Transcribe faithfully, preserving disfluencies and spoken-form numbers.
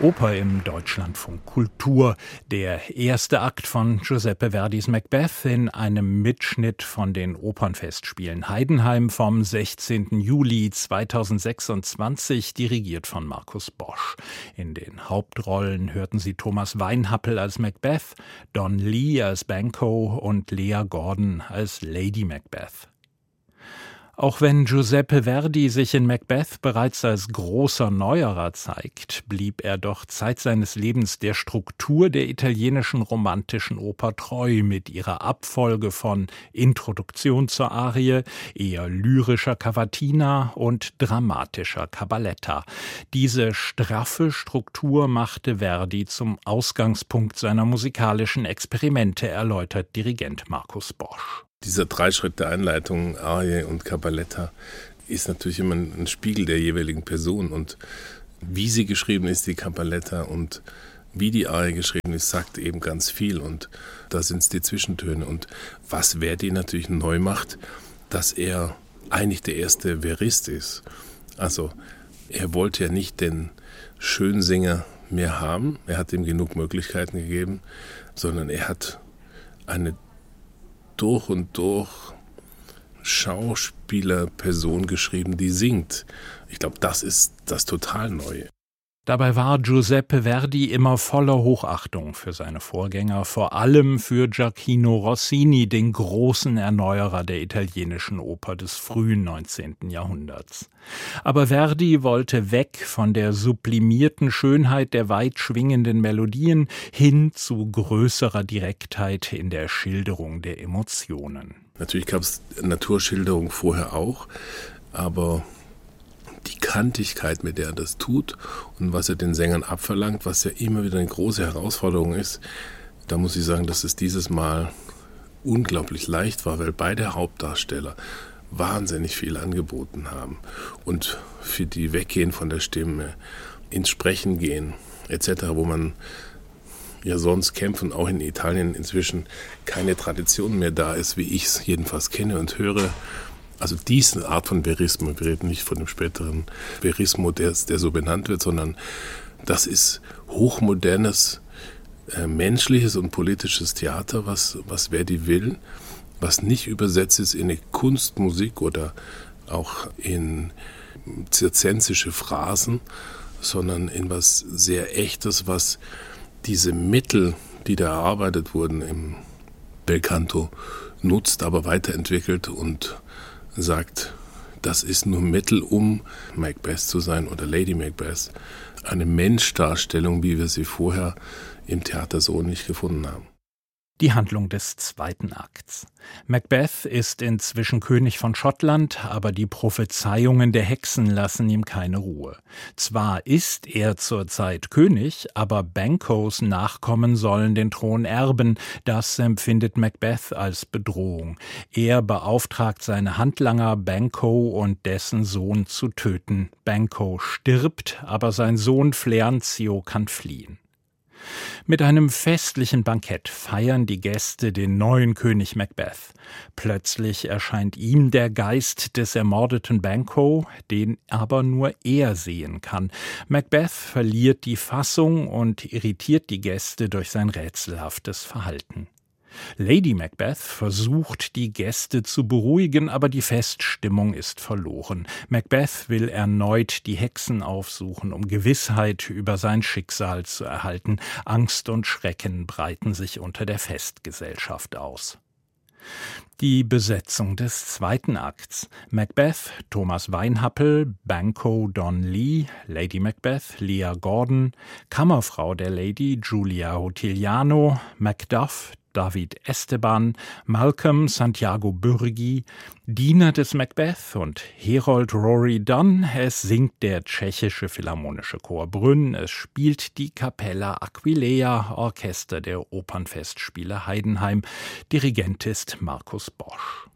Oper im Deutschlandfunk Kultur. Der erste Akt von Giuseppe Verdis Macbeth in einem Mitschnitt von den Opernfestspielen Heidenheim vom sechzehnten Juli zweitausendsechsundzwanzig, dirigiert von Markus Bosch. In den Hauptrollen hörten Sie Thomas Weinhappel als Macbeth, Don Lee als Banquo und Lea Gordon als Lady Macbeth. Auch wenn Giuseppe Verdi sich in Macbeth bereits als großer Neuerer zeigt, blieb er doch Zeit seines Lebens der Struktur der italienischen romantischen Oper treu mit ihrer Abfolge von Introduktion zur Arie, eher lyrischer Cavatina und dramatischer Cabaletta. Diese straffe Struktur machte Verdi zum Ausgangspunkt seiner musikalischen Experimente, erläutert Dirigent Markus Bosch. Dieser Dreischritt der Einleitung, Arie und Cabaletta, ist natürlich immer ein Spiegel der jeweiligen Person. Und wie sie geschrieben ist, die Cabaletta, und wie die Arie geschrieben ist, sagt eben ganz viel. Und da sind es die Zwischentöne. Und was Verdi natürlich neu macht, dass er eigentlich der erste Verist ist. Also er wollte ja nicht den Schönsänger mehr haben, er hat ihm genug Möglichkeiten gegeben, sondern er hat eine durch und durch Schauspielerperson geschrieben, die singt. Ich glaube, das ist das total Neue. Dabei war Giuseppe Verdi immer voller Hochachtung für seine Vorgänger, vor allem für Gioachino Rossini, den großen Erneuerer der italienischen Oper des frühen neunzehnten Jahrhunderts. Aber Verdi wollte weg von der sublimierten Schönheit der weit schwingenden Melodien hin zu größerer Direktheit in der Schilderung der Emotionen. Natürlich gab es Naturschilderung vorher auch, aber die Kantigkeit, mit der er das tut und was er den Sängern abverlangt, was ja immer wieder eine große Herausforderung ist, da muss ich sagen, dass es dieses Mal unglaublich leicht war, weil beide Hauptdarsteller wahnsinnig viel angeboten haben. Und für die Weggehen von der Stimme, ins Sprechen gehen et cetera, wo man ja sonst kämpfen, auch in Italien inzwischen keine Tradition mehr da ist, wie ich es jedenfalls kenne und höre. Also diese Art von Verismo, wir reden nicht von dem späteren Verismo, der, der so benannt wird, sondern das ist hochmodernes, äh, menschliches und politisches Theater, was, was Verdi will, was nicht übersetzt ist in eine Kunstmusik oder auch in zirzensische Phrasen, sondern in was sehr Echtes, was diese Mittel, die da erarbeitet wurden im Belcanto, nutzt, aber weiterentwickelt und sagt, das ist nur Mittel, um Macbeth zu sein oder Lady Macbeth. Eine Menschdarstellung, wie wir sie vorher im Theater so nicht gefunden haben. Die Handlung des zweiten Akts. Macbeth ist inzwischen König von Schottland, aber die Prophezeiungen der Hexen lassen ihm keine Ruhe. Zwar ist er zurzeit König, aber Banquos Nachkommen sollen den Thron erben. Das empfindet Macbeth als Bedrohung. Er beauftragt seine Handlanger, Banquo und dessen Sohn zu töten. Banquo stirbt, aber sein Sohn Fleanzio kann fliehen. Mit einem festlichen Bankett feiern die Gäste den neuen König Macbeth. Plötzlich erscheint ihm der Geist des ermordeten Banquo, den aber nur er sehen kann. Macbeth verliert die Fassung und irritiert die Gäste durch sein rätselhaftes Verhalten. Lady Macbeth versucht, die Gäste zu beruhigen, aber die Feststimmung ist verloren. Macbeth will erneut die Hexen aufsuchen, um Gewissheit über sein Schicksal zu erhalten. Angst und Schrecken breiten sich unter der Festgesellschaft aus. Die Besetzung des zweiten Akts. Macbeth, Thomas Weinhappel, Banquo, Don Lee, Lady Macbeth, Lea Gordon, Kammerfrau der Lady, Giulia Hotiliano, Macduff, David Esteban, Malcolm Santiago Bürgi, Diener des Macbeth und Herold Rory Dunn. Es singt der tschechische Philharmonische Chor Brünn. Es spielt die Capella Aquileia, Orchester der Opernfestspiele Heidenheim. Dirigent ist Markus Bosch.